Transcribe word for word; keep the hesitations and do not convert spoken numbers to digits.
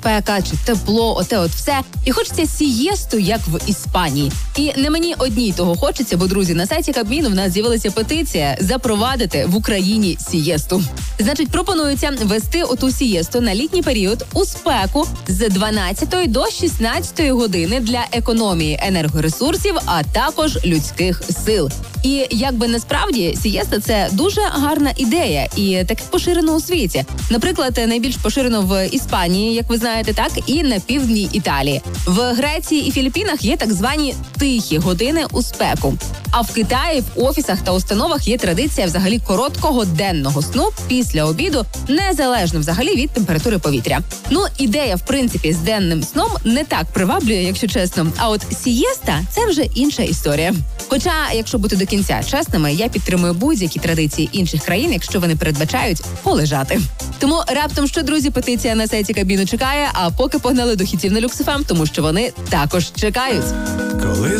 спека чи тепло, оте от все. І хочеться сієсту, як в Іспанії. І не мені одній того хочеться, бо, друзі, на сайті Кабміну в нас з'явилася петиція запровадити в Україні сієсту. Значить, пропонується ввести оту сієсту на літній період у спеку з дванадцятої до шістнадцятої години для економії енергоресурсів, а також людських сил. І якби насправді сієста – це дуже гарна ідея і таке поширено у світі. Наприклад, найбільш поширено в Іспанії, як ви знаєте, так, і на півдні Італії. В Греції і Філіппінах є так звані тихі години у спеку. А в Китаї в офісах та установах є традиція взагалі короткого денного сну після обіду, незалежно взагалі від температури повітря. Ну, ідея, в принципі, з денним сном не так приваблює, якщо чесно. А от сієста – це вже інша історія. Хоча, якщо бути до кінця чесними, я підтримую будь-які традиції інших країн, якщо вони передбачають полежати. Тому раптом що, друзі, петиція на сайті Кабміну чекає, а поки погнали до хітів на Люкс еф ем, тому що вони також чекають. Коли